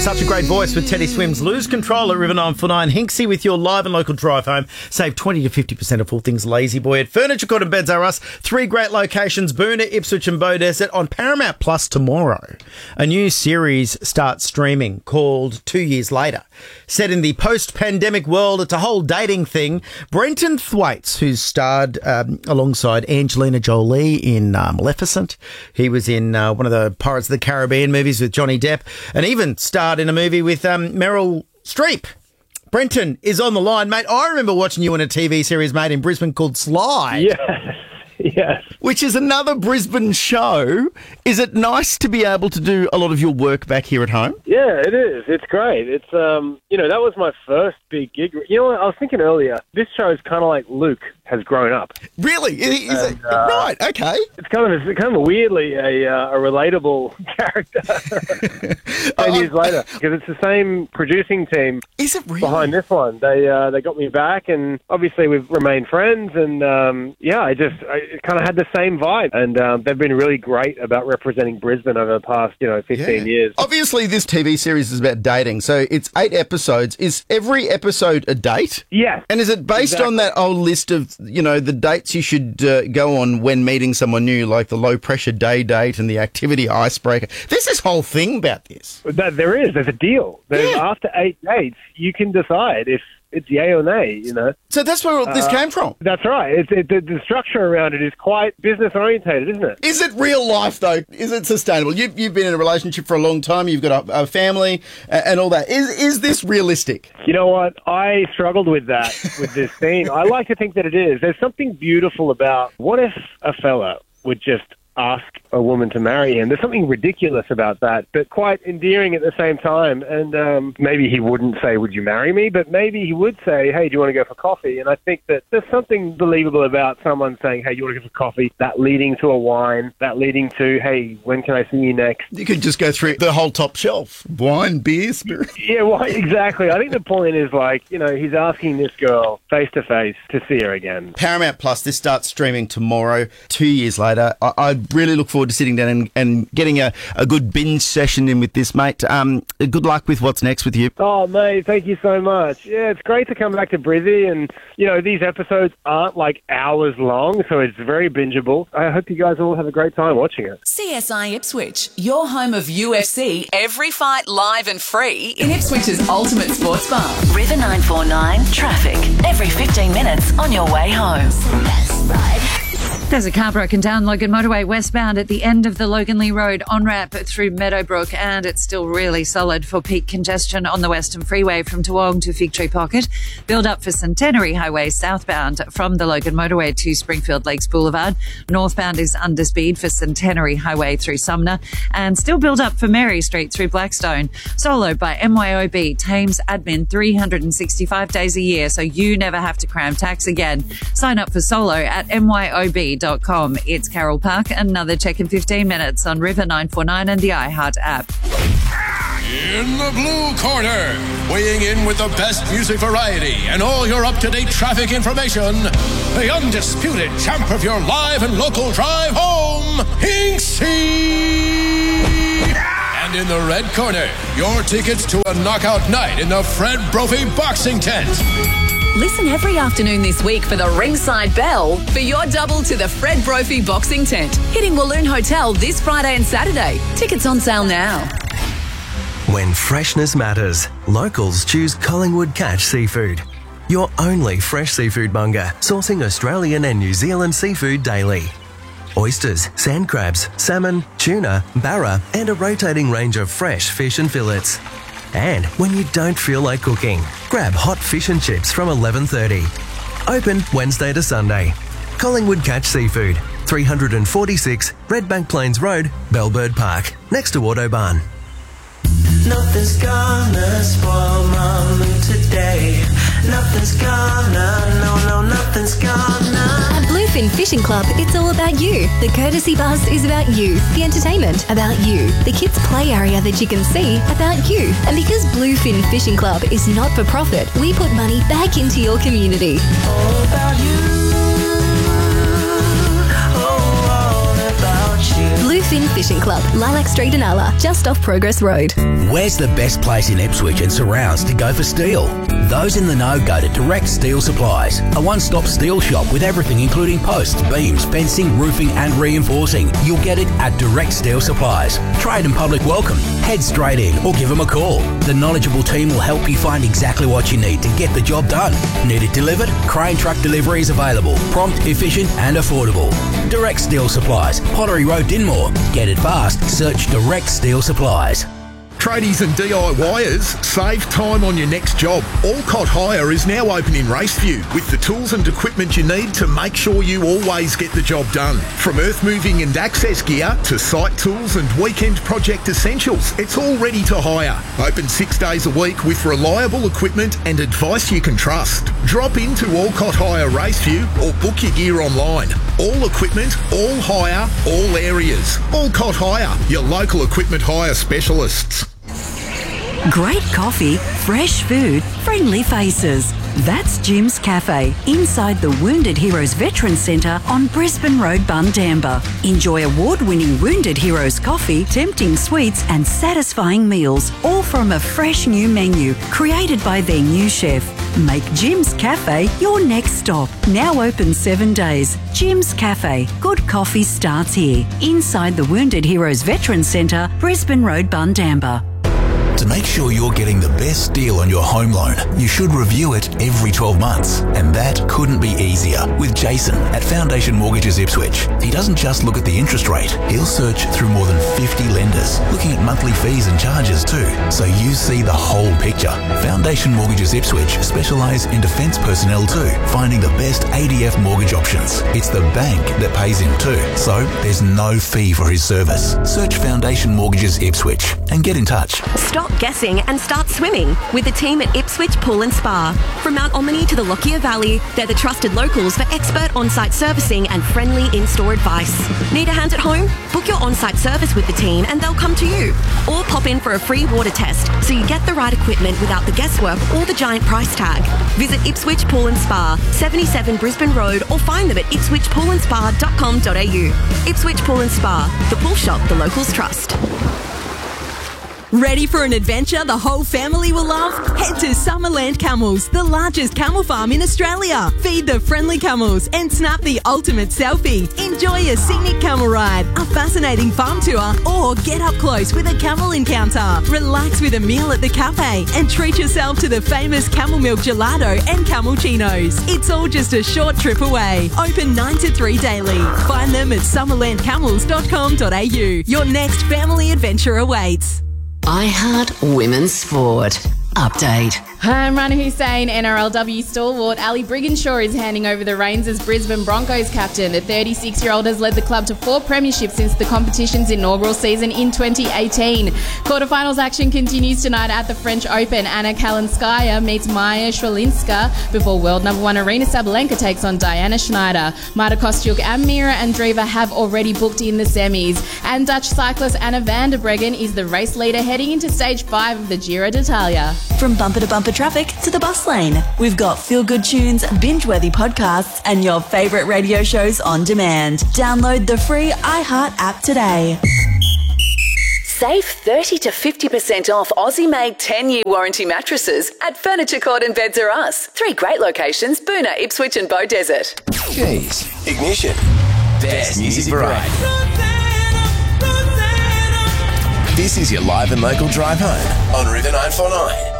such a great voice with Teddy Swims. Lose Control at River 949. Hinksy with your live and local drive home. Save 20 to 50% of all things Lazy Boy at Furniture Court and Beds R Us. 3 great locations, Boonah, Ipswich and Beaudesert. On Paramount Plus tomorrow, a new series starts streaming called 2 Years Later. Set in the post-pandemic world, it's a whole dating thing. Brenton Thwaites, who's starred alongside Angelina Jolie in Maleficent. He was in one of the Pirates of the Caribbean movies with Johnny Depp, and even starred in a movie with Meryl Streep. Brenton is on the line, mate. I remember watching you in a TV series made in Brisbane called Slide. Yes. Which is another Brisbane show. Is it nice to be able to do a lot of your work back here at home? Yeah, it is. It's great. It's, that was my first big gig. You know what, I was thinking earlier, this show is kind of like Luke has grown up. Really? Is it? Right, okay. It's kind of weirdly a relatable character 10 years later, because it's the same producing team. Is it really? Behind this one. They got me back, and obviously we've remained friends, and I kind of had the same vibe, and they've been really great about representing Brisbane over the past 15 years. Obviously this TV series is about dating, so it's 8 episodes. Is every episode a date? Yeah. And is it based on that old list of the dates you should go on when meeting someone new, like the low pressure day date and the activity icebreaker? There's this whole thing about this. There's a deal. After 8 dates, you can decide if it's yay or nay, So that's where this came from? That's right. The structure around it is quite business-orientated, isn't it? Is it real life, though? Is it sustainable? You've been in a relationship for a long time. You've got a family and all that. Is this realistic? You know what? I struggled with that, with this scene. I like to think that it is. There's something beautiful about what if a fella would just ask a woman to marry him. There's something ridiculous about that, but quite endearing at the same time. And maybe he wouldn't say, would you marry me? But maybe he would say, hey, do you want to go for coffee? And I think that there's something believable about someone saying, hey, you want to go for coffee? That leading to a wine, that leading to, hey, when can I see you next? You could just go through the whole top shelf. Wine, beer, spirit. Yeah, well, exactly. I think the point is he's asking this girl face to face to see her again. Paramount Plus, this starts streaming tomorrow, 2 years later. I really look forward to sitting down and getting a good binge session in with this, mate. Good luck with what's next with you. Oh, mate, thank you so much. Yeah, it's great to come back to Brizzy, and, these episodes aren't like hours long, so it's very bingeable. I hope you guys all have a great time watching it. CSI Ipswich, your home of UFC, every fight live and free in Ipswich's ultimate sports bar. River 949, traffic, every 15 minutes on your way home. There's a car broken down Logan Motorway westbound at the end of the Loganley Road on-ramp through Meadowbrook, and it's still really solid for peak congestion on the Western Freeway from Toowong to Fig Tree Pocket. Build up for Centenary Highway southbound from the Logan Motorway to Springfield Lakes Boulevard. Northbound is under speed for Centenary Highway through Sumner, and still build up for Mary Street through Blackstone. Solo by MYOB, Thames admin 365 days a year, so you never have to cram tax again. Sign up for Solo at myob.com. It's Carol Park. Another check in 15 minutes on River 949 and the iHeart app. In the blue corner, weighing in with the best music variety and all your up-to-date traffic information, the undisputed champ of your live and local drive home, Hinksy! And in the red corner, your tickets to a knockout night in the Fred Brophy Boxing Tent. Listen every afternoon this week for the ringside bell for your double to the Fred Brophy Boxing Tent, hitting Walloon Hotel this Friday and Saturday. Tickets on sale now. When freshness matters, locals choose Collingwood Catch Seafood. Your only fresh seafood monger, sourcing Australian and New Zealand seafood daily. Oysters, sand crabs, salmon, tuna, barra, and a rotating range of fresh fish and fillets. And when you don't feel like cooking, grab hot fish and chips from 11:30. Open Wednesday to Sunday. Collingwood Catch Seafood, 346 Redbank Plains Road, Bellbird Park, next to Autobahn. Nothing's gonna spoil my mood today. Nothing's gonna, no, nothing's gonna. At Bluefin Fishing Club, it's all about you. The courtesy bus is about you. The entertainment, about you. The kids' play area that you can see, about you. And because Bluefin Fishing Club is not for profit, we put money back into your community. All about you. Oh, all about you. Bluefin Bluefin Fishing Club, Lilac Street in Ala, just off Progress Road. Where's the best place in Ipswich and surrounds to go for steel? Those in the know go to Direct Steel Supplies, a one-stop steel shop with everything including posts, beams, fencing, roofing and reinforcing. You'll get it at Direct Steel Supplies. Trade and public welcome. Head straight in or give them a call. The knowledgeable team will help you find exactly what you need to get the job done. Need it delivered? Crane truck delivery is available. Prompt, efficient and affordable. Direct Steel Supplies, Pottery Road, Dinmore. Get it fast. Search Direct Steel Supplies. Tradies and DIYers, save time on your next job. Alcott Hire is now open in Raceview with the tools and equipment you need to make sure you always get the job done. From earth moving and access gear to site tools and weekend project essentials, it's all ready to hire. Open 6 days a week with reliable equipment and advice you can trust. Drop into Alcott Hire Raceview or book your gear online. All equipment, all hire, all areas. Alcott Hire, your local equipment hire specialists. Great coffee, fresh food, friendly faces. That's Jim's Cafe, inside the Wounded Heroes Veterans Centre on Brisbane Road, Bundamba. Enjoy award-winning Wounded Heroes coffee, tempting sweets and satisfying meals, all from a fresh new menu created by their new chef. Make Jim's Cafe your next stop. Now open 7 days. Jim's Cafe. Good coffee starts here. Inside the Wounded Heroes Veterans Centre, Brisbane Road, Bundamba. To make sure you're getting the best deal on your home loan, you should review it every 12 months. And that couldn't be easier with Jason at Foundation Mortgages Ipswich. He doesn't just look at the interest rate, he'll search through more than 50 lenders, looking at monthly fees and charges too, so you see the whole picture. Foundation Mortgages Ipswich specialise in defence personnel too, finding the best ADF mortgage options. It's the bank that pays him too, so there's no fee for his service. Search Foundation Mortgages Ipswich and get in touch. Stop guessing and start swimming with the team at Ipswich Pool and Spa. From Mount Omni to the Lockyer Valley, they're the trusted locals for expert on-site servicing and friendly in-store advice. Need a hand at home? Book your on-site service with the team and they'll come to you. Or pop in for a free water test so you get the right equipment without the guesswork or the giant price tag. Visit Ipswich Pool and Spa, 77 Brisbane Road, or find them at ipswichpoolandspa.com.au. Ipswich Pool and Spa, the pool shop the locals trust. Ready for an adventure the whole family will love? Head to Summerland Camels, the largest camel farm in Australia. Feed the friendly camels and snap the ultimate selfie. Enjoy a scenic camel ride, a fascinating farm tour, or get up close with a camel encounter. Relax with a meal at the cafe and treat yourself to the famous camel milk gelato and camelchinos. It's all just a short trip away. Open 9 to 3 daily. Find them at summerlandcamels.com.au. Your next family adventure awaits. iHeart Women's Sport. Update. Hi, I'm Rana Hussain. NRLW stalwart Ali Brigginshaw is handing over the reins as Brisbane Broncos captain. The 36-year-old has led the club to 4 premierships since the competition's inaugural season in 2018. Quarterfinals action continues tonight at the French Open. Anna Kalinskaya meets Maya Shwalinska before world number 1 Arina Sabalenka takes on Diana Schneider. Marta Kostyuk and Mira Andreeva have already booked in the semis. And Dutch cyclist Anna van der Breggen is the race leader heading into stage 5 of the Giro d'Italia. From bumper to bumper traffic to the bus lane, we've got feel-good tunes, binge-worthy podcasts, and your favourite radio shows on demand. Download the free iHeart app today. Save 30 to 50% off Aussie-made 10-year warranty mattresses at Furniture Court and Beds R Us. 3 great locations, Boonah, Ipswich and Beaudesert. Keys, ignition, best music variety. This is your live and local drive home on River 949.